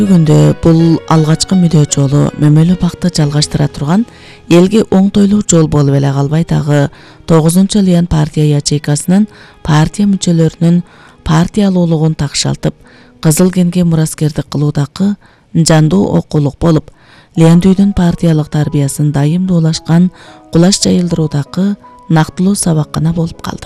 Бүгүндө бул алгачкы мүдөө жолу мөмөлүү бакты жалгаштыра турган элге оңтойлуу жол болуп эле калбай дагы 9-Лиан партия ячейкасынын партия мүчөлөрүнүн партиялуулугун такшалтып, кызыл кенге мураскердик кылуудагы жандуу окуулук болуп, Лиандүйдүн партиялык тарбиясын дайымдуулашкан кулаш жайылдыруудагы нактылуу сабаккана болуп калды.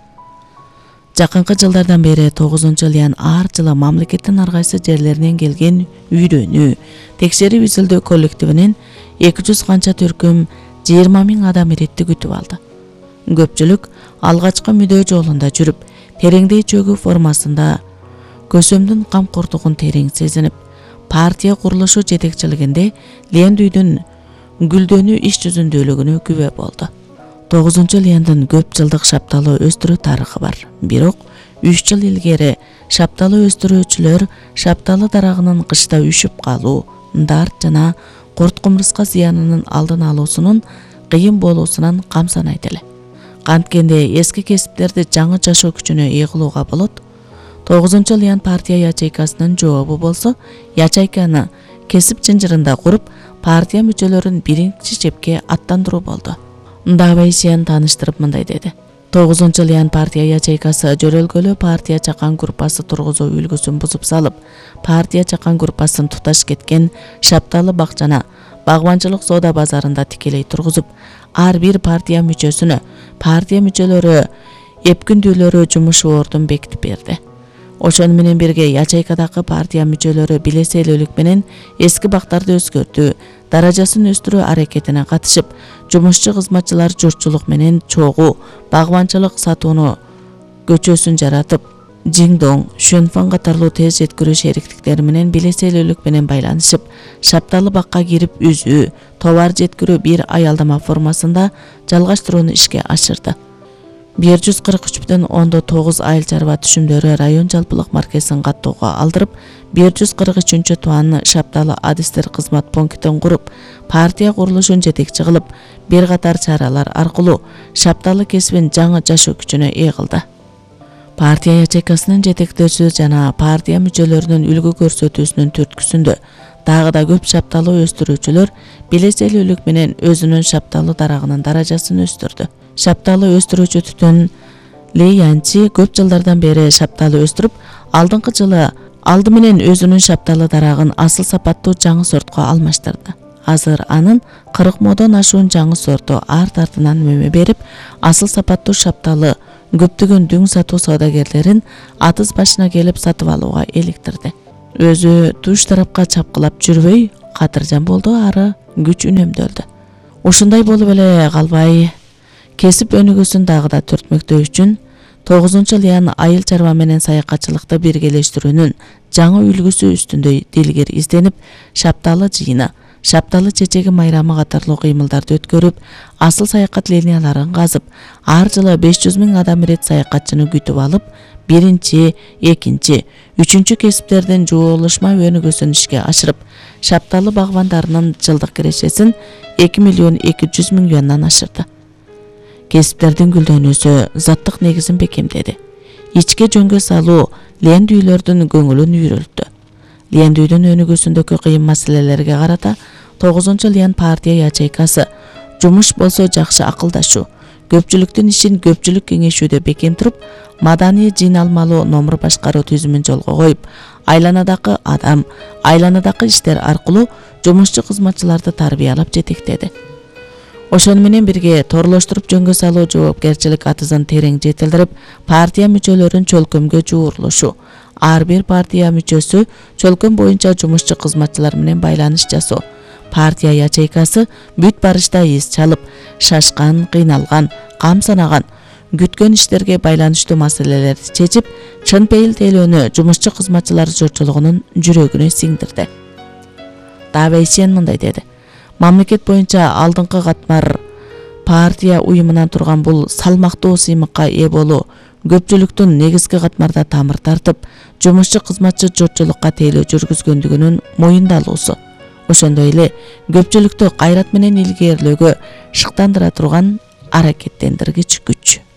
Жакынкы жылдардан бери 9-Лиан ар жылы мамлекеттин ар кайсы жерлеринен келген үйрөнүү, текшерип изилдөө коллективинин 200 канча түркүм 20 000 адам иретти күтүп алды. Көпчүлүк алгачкы мүдөө жолунда жүрүп, тереңдей чөгүү формасында көсөмдүн камкордугун терең сезинип, партия курулушу жетекчилигинде Лиандүйдүн гүлдөнүү иш жүзүндүүлүгүнө күбө болду. 9-Лиандын көп жылдык шапталуу өстүрүү тарыхы бар. Бирок 3 жыл илгери шапталуу өстүрүүчүлөр шапталы дарагынын кышта үшүп калуу, дарт жана курт кумурска зыянынын алдын алуусунун кыйын болуусунан камсанайт эле. Канткенде эски кесиптерди жаңы жашоо күчүнө ээ кылууга болот. 9-Лиан партия ячейкасынын жообу болсо, ячейканы кесип жынжырында куруп, партия мүчөлөрүн биринчи чепке аттандыруу болду. Давайсиян таныштырып мындай деди. 9-Лиан партия ячейкасы жөрөлгөлөө партия чакан группасы тургузуу үлгүсүн бузуп салып, партия чакан группасын туташ кеткен шапталы бакчана багбанчылык соода базарында тикелей тургузуп, ар бир партия мүчөсүнө партия мүчөлөрү эпкүндүүлөрү жумуш ордун бекитип берди. Ошону менен бирге ячейкадагы партия мүчөлөрү билеселүүлүк менен эски бактарды өзгөртүү, даражасын өстүрүү аракетине катышып, жумушчу кызматчылар журтчулук менен чогуу багбанчылык сатууну көчөсүн жаратып, Жиңдоң, Шөнфан катарлуу тез жеткирүү шериктиктери менен билеселүүлүк менен байланышып, шапталы бакка кирип үзүү, товар жеткирүү бир аялдама формасында жалгаштырууну ишке ашырды. 143,9 айыл чарба түшүмдөрү район жалпылык маркесин каттоого алдырып, 143-туанны шапталы адистер кызмат пунктин куруп, партия курулушун жетекчи кылып, бир катар чаралар аркылуу шапталы кесибин жаңы жашоо күчүнө ээ кылды. Партия ячейкасынын жетектөөчүсү жана партия мүчөлөрүнүн үлгү көрсөтүүсүнүн түрткүсүндө дагы да көп шапталуу өстүрүүчүлөр билеселүүлүк менен өзүнүн шапталы дарагынын даражасын өстүрдү. Шапталы өстүрүүчү түтүн Лиянчи көп жылдардан бери шапталы өстүрүп, алдыңкы жылы алды менен өзүнүн шапталы дарагын асыл сапаттуу жаңы сортко алмаштырды. Азыр анын 40 модон ашуун жаңы сорту арт артынан мөмө берип, асыл сапаттуу шапталы көптөгөн дүң сатуу соодагерлерин атыз башына келип сатып алууга эликтирди. Өзү туш тарапка чапкылап жүрбөй, катыржан болду, ары күч үнөмдөлдү. Ушундай болуп эле калбай, кесип өнүгүүсүн дагы да төртмөктөө үчүн 9-Лиан айыл чарба менен саякатчылыкты биргелештирүүнүн жаңы үлгүсү үстүндө дилгир изденип, шапталы жыйыны, шапталы чечеги майрамы катарлуу кыймылдарды өткөрүп, асыл саякат линияларын казып, ар жылы 500 000 адам ирет саякатчыны күтүп алып, биринчи, экинчи, үчүнчү кесиптердин жуулушма өнүгүүсүн ишке ашырып, шапталы багбандарынын жылдык кирешесин 2,2 миллиондон ашырды. Кесиптердин гүлдөнүүсү заттык негизин бекемдеди. Ичке жөнгө салуу Лиандүйлөрдүн көңүлүн үйрөлттү. Лиандүйдүн өнүгүүсүндөгү кыйын маселелерге карата 9-Лиан партия ячейкасы жумуш болсо жакшы акылдашуу, көпчүлүктүн ишин көпчүлүк кеңешүүдө бекем туруп, маданий жыйналмалуу номур башкаруу түзүмүн жолго коюп, айланадагы адам, айланадагы иштер аркылуу жумушчу кызматчыларды тарбиялап жетектеди. Ошону менен бирге торлоштуруп жөнгө салуу жоопкерчилик атызын терең жетилдирип, партия мүчөлөрүн чөлкөмгө жуурлушу, ар бир партия мүчөсү чөлкөм боюнча жумушчу кызматчылар менен байланыш жасоо, партия ячейкасы бүт барышта из чалып, шашкан, кыйналган, камсанаган, күткөн иштерге байланыштуу маселелерди чечип, чын пейил тейлөөнү жумушчу кызматчылар журтчулугунун жүрөгүнө сиңдирди. Давайсиян мындай деди. Мамлекет боюнча алдыңкы катмар партия уюмунан турган бул салмактуу сыймыкка ээ болуу көпчүлүктүн негизги катмарда тамыр тартып, жумушчу кызматчы журтчулукка тейлөө жүргүзгөндүгүнүн моюндалуусу. Ошондой эле көпчүлүктү кайрат менен илгээрлөөгө шыктандыра турган аракеттендиргич күч.